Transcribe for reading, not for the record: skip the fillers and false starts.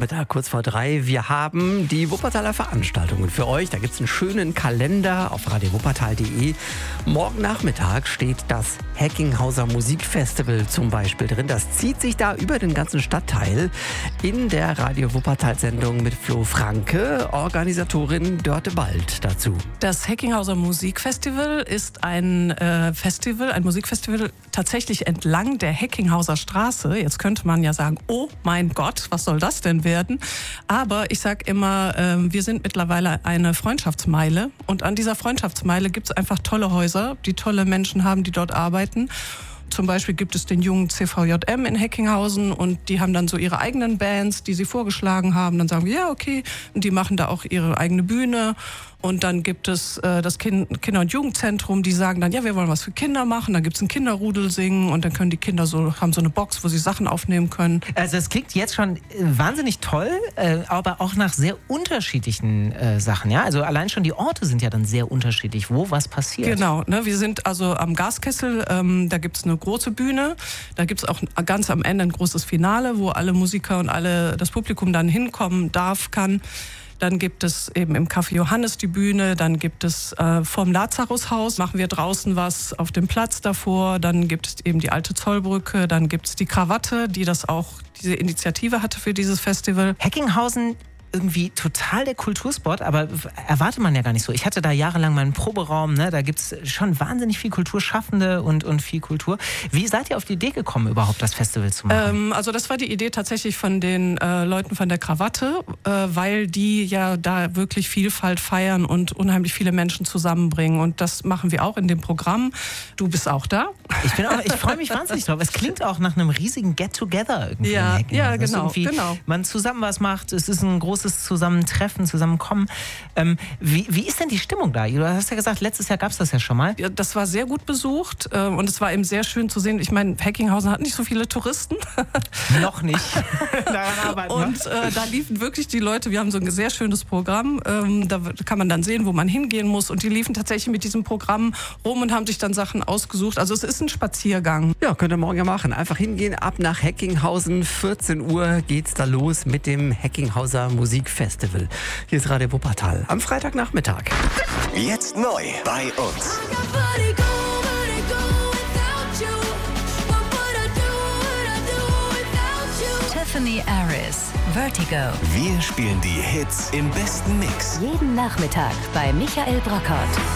Nachmittag, kurz vor 3. Wir haben die Wuppertaler Veranstaltungen für euch. Da gibt es einen schönen Kalender auf radiowuppertal.de. Morgen Nachmittag steht das Heckinghauser Musikfestival zum Beispiel drin. Das zieht sich da über den ganzen Stadtteil in der Radio Wuppertal-Sendung mit Flo Franke, Organisatorin Dörte Bald dazu. Das Heckinghauser Musikfestival ist ein Musikfestival tatsächlich entlang der Heckinghauser Straße. Jetzt könnte man ja sagen, oh mein Gott, was soll das denn werden? Aber ich sage immer, wir sind mittlerweile eine Freundschaftsmeile. Und an dieser Freundschaftsmeile gibt es einfach tolle Häuser, die tolle Menschen haben, die dort arbeiten. Zum Beispiel gibt es den jungen CVJM in Heckinghausen und die haben dann so ihre eigenen Bands, die sie vorgeschlagen haben. Dann sagen wir, ja, okay. Und die machen da auch ihre eigene Bühne. Und dann gibt es das Kinder- und Jugendzentrum, die sagen dann, ja, wir wollen was für Kinder machen. Dann gibt es ein Kinderrudel singen und dann können die Kinder haben so eine Box, wo sie Sachen aufnehmen können. Also es klingt jetzt schon wahnsinnig toll, aber auch nach sehr unterschiedlichen Sachen. Ja? Also allein schon die Orte sind ja dann sehr unterschiedlich, wo was passiert. Genau, ne? Wir sind also am Gaskessel, da gibt es eine große Bühne. Da gibt es auch ganz am Ende ein großes Finale, wo alle Musiker und das Publikum dann hinkommen kann. Dann gibt es eben im Café Johannes die Bühne, dann gibt es vorm Lazarushaus, machen wir draußen was auf dem Platz davor, dann gibt es eben die alte Zollbrücke, dann gibt es die Krawatte, die diese Initiative hatte für dieses Festival. Heckinghausen, irgendwie total der Kulturspot, aber erwartet man ja gar nicht so. Ich hatte da jahrelang meinen Proberaum, ne? Da gibt es schon wahnsinnig viel Kulturschaffende und viel Kultur. Wie seid ihr auf die Idee gekommen, überhaupt das Festival zu machen? Also das war die Idee tatsächlich von den Leuten von der Krawatte, weil die ja da wirklich Vielfalt feiern und unheimlich viele Menschen zusammenbringen. Und das machen wir auch in dem Programm. Du bist auch da. Ich freue mich wahnsinnig drauf. Es klingt auch nach einem riesigen Get-Together irgendwie. Ja, genau. Man zusammen was macht, es ist ein großes Zusammentreffen, Zusammenkommen. Wie ist denn die Stimmung da? Du hast ja gesagt, letztes Jahr gab es das ja schon mal. Ja, das war sehr gut besucht und es war eben sehr schön zu sehen. Ich meine, Heckinghausen hat nicht so viele Touristen. Noch nicht. Daran arbeiten wir. Und da liefen wirklich die Leute, wir haben so ein sehr schönes Programm, da kann man dann sehen, wo man hingehen muss und die liefen tatsächlich mit diesem Programm rum und haben sich dann Sachen ausgesucht. Also es ist ein Spaziergang. Ja, könnt ihr morgen ja machen. Einfach hingehen, ab nach Heckinghausen, 14 Uhr geht's da los mit dem Heckinghauser Musikfestival. Hier ist Radio Wuppertal am Freitagnachmittag. Jetzt neu bei uns. Tiffany Aris, Vertigo. Wir spielen die Hits im besten Mix. Jeden Nachmittag bei Michael Brockert.